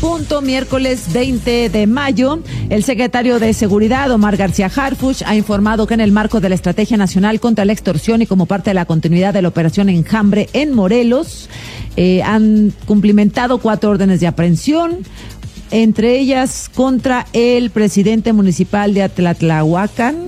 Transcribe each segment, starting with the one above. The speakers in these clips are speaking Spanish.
punto, miércoles 20 de mayo. El secretario de Seguridad, Omar García Harfuch, ha informado que en el marco de la Estrategia Nacional contra la Extorsión y como parte de la continuidad de la Operación Enjambre en Morelos, han cumplimentado 4 órdenes de aprehensión, entre ellas contra el presidente municipal de Atlatlaucan,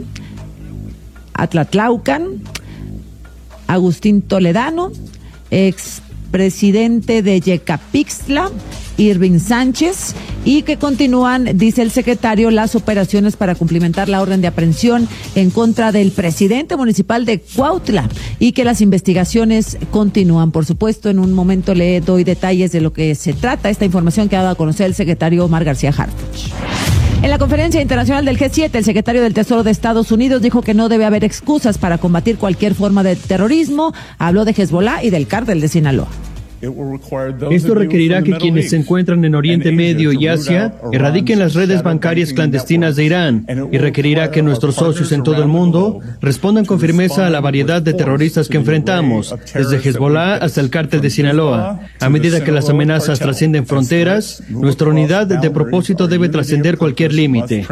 Agustín Toledano, expresidente de Yecapixtla, Irving Sánchez, y que continúan, dice el secretario, las operaciones para cumplimentar la orden de aprehensión en contra del presidente municipal de Cuautla y que las investigaciones continúan. Por supuesto, en un momento le doy detalles de lo que se trata esta información que ha dado a conocer el secretario Omar García Harfuch. En la conferencia internacional del G7, el secretario del Tesoro de Estados Unidos dijo que no debe haber excusas para combatir cualquier forma de terrorismo. Habló de Hezbollah y del cártel de Sinaloa. Esto requerirá que quienes se encuentran en Oriente Medio y Asia erradiquen las redes bancarias clandestinas de Irán y requerirá que nuestros socios en todo el mundo respondan con firmeza a la variedad de terroristas que enfrentamos, desde Hezbollah hasta el cártel de Sinaloa. A medida que las amenazas trascienden fronteras, nuestra unidad de propósito debe trascender cualquier límite.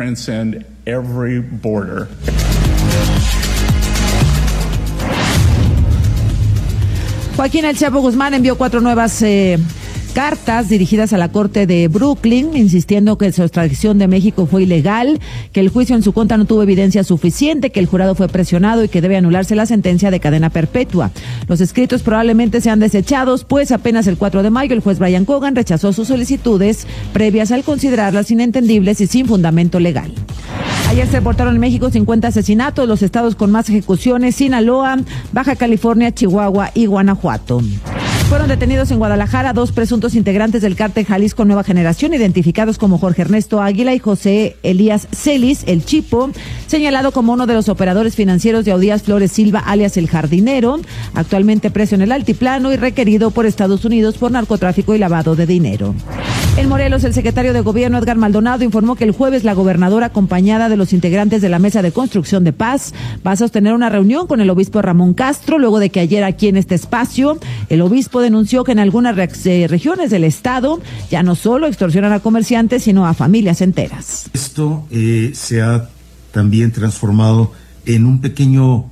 Joaquín El Chapo Guzmán envió 4 nuevas cartas dirigidas a la Corte de Brooklyn, insistiendo que su extradición de México fue ilegal, que el juicio en su contra no tuvo evidencia suficiente, que el jurado fue presionado y que debe anularse la sentencia de cadena perpetua. Los escritos probablemente sean desechados, pues apenas el 4 de mayo el juez Brian Cogan rechazó sus solicitudes previas al considerarlas inentendibles y sin fundamento legal. Ayer se reportaron en México 50 asesinatos, los estados con más ejecuciones: Sinaloa, Baja California, Chihuahua y Guanajuato. Fueron detenidos en Guadalajara 2 presuntos integrantes del cártel Jalisco Nueva Generación, identificados como Jorge Ernesto Águila y José Elías Celis, el Chipo, señalado como uno de los operadores financieros de Audías Flores Silva, alias El Jardinero, actualmente preso en el Altiplano y requerido por Estados Unidos por narcotráfico y lavado de dinero. En Morelos, el secretario de Gobierno, Edgar Maldonado, informó que el jueves la gobernadora, acompañada de los integrantes de la Mesa de Construcción de Paz, va a sostener una reunión con el obispo Ramón Castro, luego de que ayer aquí en este espacio el obispo denunció que en algunas regiones del estado ya no solo extorsionan a comerciantes, sino a familias enteras. Esto se ha también transformado en un pequeño,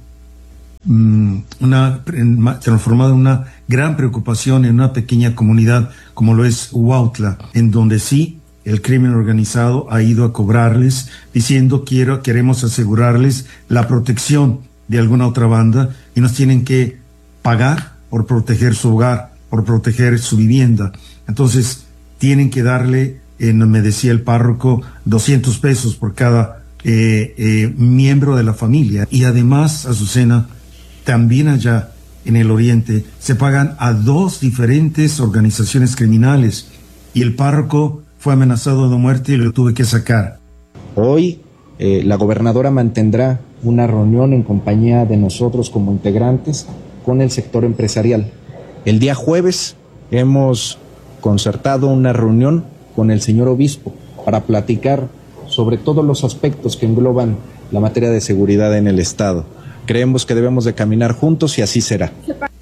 transformado en una gran preocupación en una pequeña comunidad como lo es Huautla, en donde sí el crimen organizado ha ido a cobrarles, diciendo queremos asegurarles la protección de alguna otra banda y nos tienen que pagar por proteger su hogar, por proteger su vivienda. Entonces tienen que darle, me decía el párroco, 200 pesos por cada miembro de la familia. Y además, Azucena, también allá en el oriente se pagan a 2 diferentes organizaciones criminales y el párroco fue amenazado de muerte y lo tuve que sacar. Hoy la gobernadora mantendrá una reunión en compañía de nosotros como integrantes con el sector empresarial. El día jueves hemos concertado una reunión con el señor obispo para platicar sobre todos los aspectos que engloban la materia de seguridad en el estado. Creemos que debemos de caminar juntos y así será.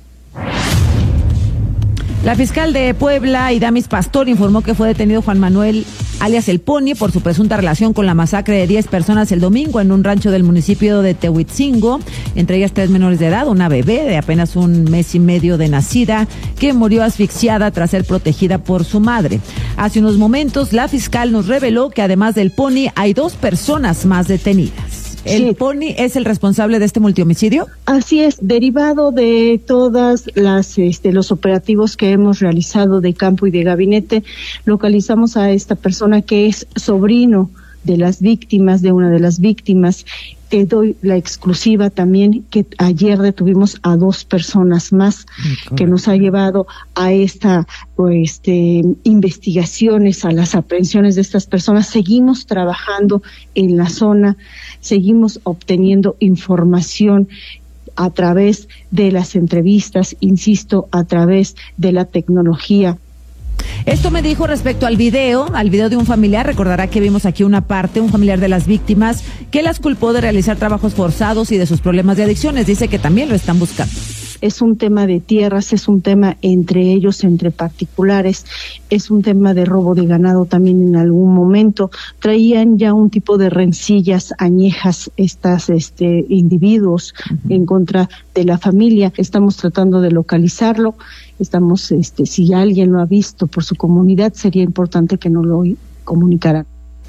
La fiscal de Puebla, Idamis Pastor, informó que fue detenido Juan Manuel, alias El Pony, por su presunta relación con la masacre de 10 personas el domingo en un rancho del municipio de Tehuitzingo, entre ellas 3 menores de edad, una bebé de apenas 1 mes y medio de nacida, que murió asfixiada tras ser protegida por su madre. Hace unos momentos, la fiscal nos reveló que además del Pony, hay 2 personas más detenidas. ¿El Pony es el responsable de este multihomicidio? Así es, derivado de todas las los operativos que hemos realizado de campo y de gabinete, localizamos a esta persona que es sobrino de las víctimas, de una de las víctimas. Te doy la exclusiva también que ayer detuvimos a 2 personas más, que nos ha llevado a esta investigaciones, a las aprehensiones de estas personas. Seguimos trabajando en la zona, seguimos obteniendo información a través de las entrevistas, insisto, a través de la tecnología. Esto me dijo respecto al video de un familiar. Recordará que vimos aquí una parte, un familiar de las víctimas, que las culpó de realizar trabajos forzados y de sus problemas de adicciones. Dice que también lo están buscando. Es un tema de tierras, es un tema entre ellos, entre particulares, es un tema de robo de ganado también en algún momento. Traían ya un tipo de rencillas añejas estas individuos en contra de la familia. Estamos tratando de localizarlo. Estamos, si alguien lo ha visto por su comunidad, sería importante que nos lo comunicaran.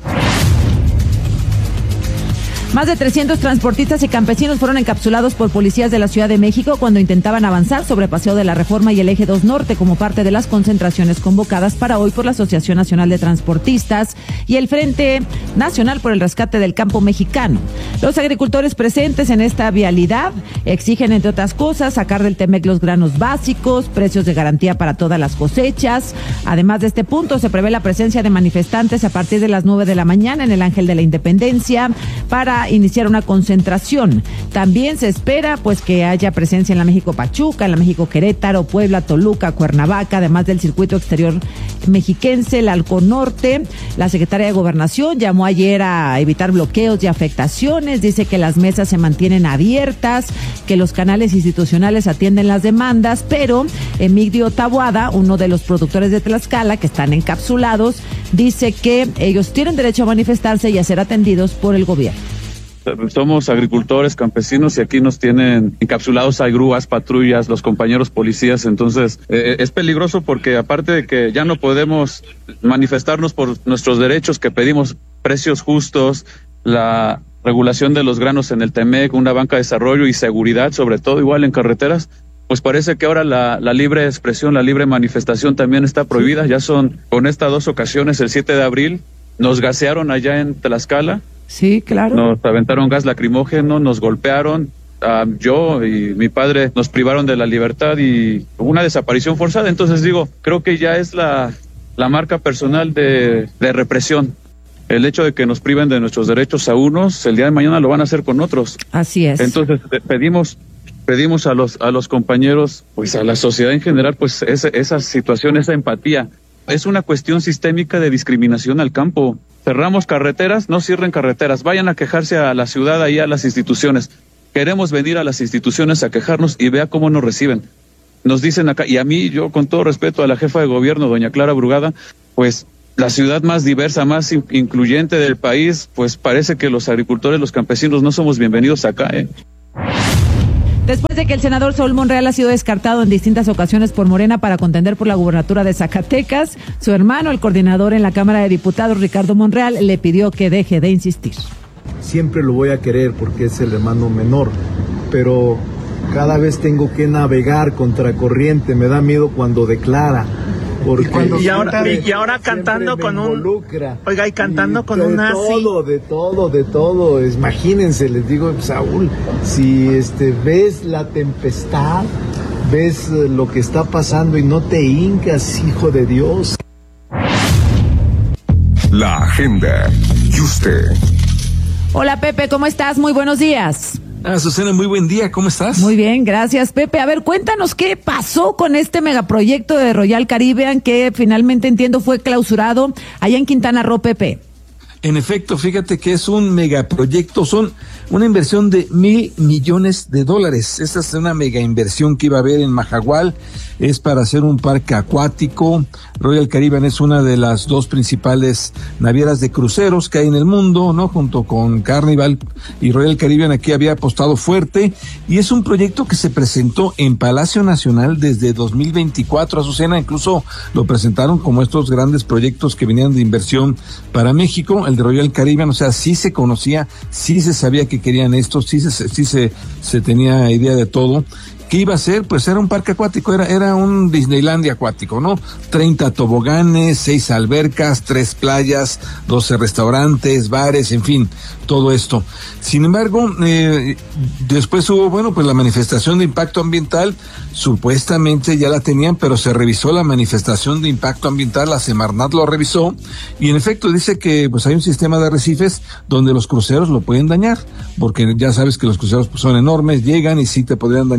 Más de 300 transportistas y campesinos fueron encapsulados por policías de la Ciudad de México cuando intentaban avanzar sobre Paseo de la Reforma y el Eje 2 Norte como parte de las concentraciones convocadas para hoy por la Asociación Nacional de Transportistas y el Frente Nacional por el Rescate del Campo Mexicano. Los agricultores presentes en esta vialidad exigen, entre otras cosas, sacar del TEMEC los granos básicos, precios de garantía para todas las cosechas. Además de este punto, se prevé la presencia de manifestantes a partir de las 9 de la mañana en el Ángel de la Independencia para iniciar una concentración. También se espera que haya presencia en la México Pachuca, en la México Querétaro, Puebla, Toluca, Cuernavaca, además del circuito exterior mexiquense, el Halcón Norte. La secretaria de Gobernación llamó ayer a evitar bloqueos y afectaciones, dice que las mesas se mantienen abiertas, que los canales institucionales atienden las demandas, pero Emigdio Taboada, uno de los productores de Tlaxcala que están encapsulados, dice que ellos tienen derecho a manifestarse y a ser atendidos por el gobierno. Somos agricultores, campesinos y aquí nos tienen encapsulados, hay grúas, patrullas, los compañeros policías, entonces es peligroso porque aparte de que ya no podemos manifestarnos por nuestros derechos, que pedimos precios justos, la regulación de los granos en el TEMEC, una banca de desarrollo y seguridad, sobre todo igual en carreteras, pues parece que ahora la libre expresión, la libre manifestación también está prohibida. Ya son con estas 2 ocasiones, el 7 de abril, nos gasearon allá en Tlaxcala. Sí, claro. Nos aventaron gas lacrimógeno, nos golpearon, yo y mi padre nos privaron de la libertad y una desaparición forzada. Entonces digo, creo que ya es la marca personal de represión. El hecho de que nos priven de nuestros derechos a unos, el día de mañana lo van a hacer con otros. Así es. Entonces pedimos a los compañeros, pues a la sociedad en general, pues esa situación, esa empatía. Es una cuestión sistémica de discriminación al campo. Cerramos carreteras, no cierren carreteras, vayan a quejarse a la ciudad, ahí a las instituciones. Queremos venir a las instituciones a quejarnos y vea cómo nos reciben. Nos dicen acá, y a mí, yo con todo respeto a la jefa de gobierno, doña Clara Brugada, pues la ciudad más diversa, más incluyente del país, pues parece que los agricultores, los campesinos no somos bienvenidos acá, Después de que el senador Saúl Monreal ha sido descartado en distintas ocasiones por Morena para contender por la gubernatura de Zacatecas, su hermano, el coordinador en la Cámara de Diputados, Ricardo Monreal, le pidió que deje de insistir. Siempre lo voy a querer porque es el hermano menor, pero cada vez tengo que navegar contracorriente, me da miedo cuando declara. Y ahora cantando con un nazi. De todo. Imagínense, les digo, Saúl, si ves la tempestad, ves lo que está pasando y no te hincas, hijo de Dios. La agenda. ¿Y usted? Hola Pepe, ¿cómo estás? Muy buenos días. Susana, muy buen día, ¿cómo estás? Muy bien, gracias Pepe. A ver, cuéntanos qué pasó con este megaproyecto de Royal Caribbean que finalmente entiendo fue clausurado allá en Quintana Roo, Pepe. En efecto, fíjate que es un megaproyecto, son una inversión de $1,000 millones. Esta es una mega inversión que iba a haber en Majagual, es para hacer un parque acuático. Royal Caribbean es una de las 2 principales navieras de cruceros que hay en el mundo, ¿no? Junto con Carnival y Royal Caribbean aquí había apostado fuerte y es un proyecto que se presentó en Palacio Nacional desde 2024, Azucena, incluso lo presentaron como estos grandes proyectos que venían de inversión para México. El de Royal Caribbean, o sea, sí se conocía, sí se sabía que querían esto, sí se tenía idea de todo. ¿Qué iba a ser? Pues era un parque acuático, era un Disneylandia acuático, ¿no? 30 toboganes, 6 albercas, 3 playas, 12 restaurantes, bares, en fin, todo esto. Sin embargo, después hubo, pues la manifestación de impacto ambiental, supuestamente ya la tenían, pero se revisó la manifestación de impacto ambiental, la Semarnat lo revisó, y en efecto dice que pues hay un sistema de arrecifes donde los cruceros lo pueden dañar, porque ya sabes que los cruceros pues, son enormes, llegan y sí te podrían dañar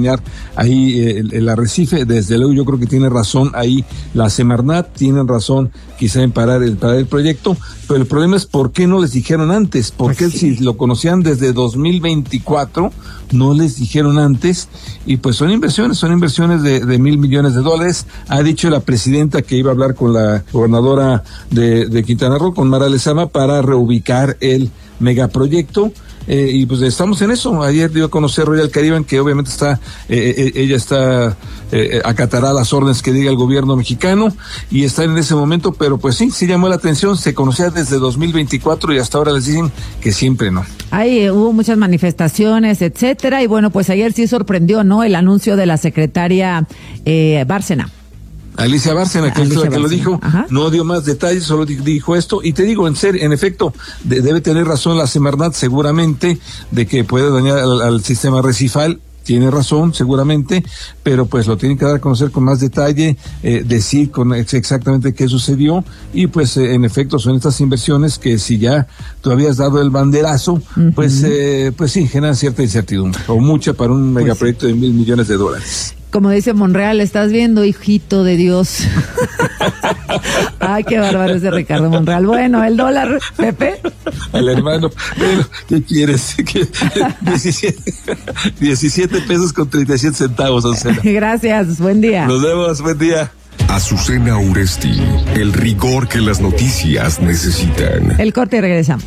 ahí el arrecife. Desde luego yo creo que tiene razón ahí la Semarnat, tienen razón quizá en parar el proyecto, pero el problema es por qué no les dijeron antes, porque si lo conocían desde 2024, no les dijeron antes, y pues son inversiones de $1,000 millones. Ha dicho la presidenta que iba a hablar con la gobernadora de Quintana Roo, con Mara Lezama, para reubicar el megaproyecto. Y pues estamos en eso. Ayer dio a conocer Royal Caribbean, que obviamente ella acatará las órdenes que diga el gobierno mexicano, y está en ese momento, pero pues sí llamó la atención. Se conocía desde 2024 y hasta ahora les dicen que siempre no. Ahí hubo muchas manifestaciones, etcétera, y bueno, pues ayer sí sorprendió, ¿no?, el anuncio de la secretaria Bárcena. Alicia Bárcena, que es la que lo dijo. Ajá. No dio más detalles, solo dijo esto, y te digo, en efecto, debe tener razón la Semarnat seguramente, de que puede dañar al sistema recifal. Tiene razón, seguramente, pero pues lo tienen que dar a conocer con más detalle, decir exactamente qué sucedió, y pues en efecto son estas inversiones que si ya tú habías dado el banderazo, pues sí, generan cierta incertidumbre, o mucha para un megaproyecto de $1,000 millones. Como dice Monreal, ¿estás viendo, hijito de Dios? Ay, qué bárbaro ese Ricardo Monreal. Bueno, el dólar, Pepe. Al hermano, bueno, ¿qué quieres? 17 pesos con 37 centavos, Azucena. Gracias, buen día. Nos vemos, buen día. Azucena Uresti, el rigor que las noticias necesitan. El corte y regresamos.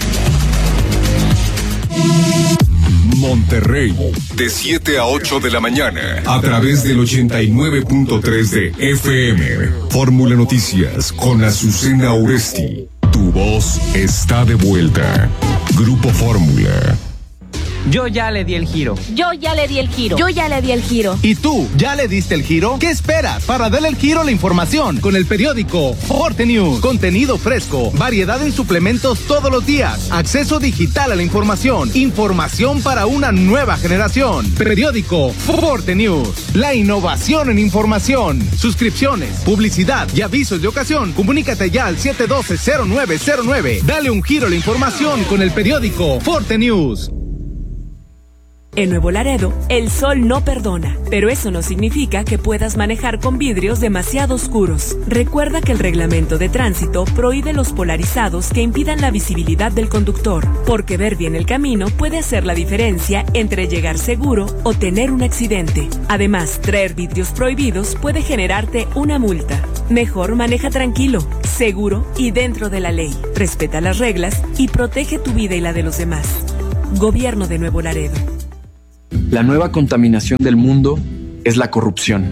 Monterrey, de 7 a 8 de la mañana, a través del 89.3 de FM. Fórmula Noticias con Azucena Uresti. Tu voz está de vuelta. Grupo Fórmula. Yo ya le di el giro. Yo ya le di el giro. Yo ya le di el giro. ¿Y tú ya le diste el giro? ¿Qué esperas para darle el giro a la información? Con el periódico Forte News. Contenido fresco, variedad en suplementos todos los días, acceso digital a la información, información para una nueva generación. Periódico Forte News. La innovación en información. Suscripciones, publicidad y avisos de ocasión. Comunícate ya al 712-0909. Dale un giro a la información con el periódico Forte News. En Nuevo Laredo, el sol no perdona, pero eso no significa que puedas manejar con vidrios demasiado oscuros. Recuerda que el reglamento de tránsito prohíbe los polarizados que impidan la visibilidad del conductor, porque ver bien el camino puede hacer la diferencia entre llegar seguro o tener un accidente. Además, traer vidrios prohibidos puede generarte una multa. Mejor maneja tranquilo, seguro y dentro de la ley. Respeta las reglas y protege tu vida y la de los demás. Gobierno de Nuevo Laredo. La nueva contaminación del mundo es la corrupción.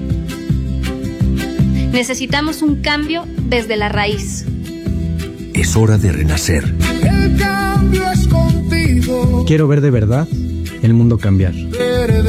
Necesitamos un cambio desde la raíz. Es hora de renacer. El cambio es contigo. Quiero ver de verdad el mundo cambiar.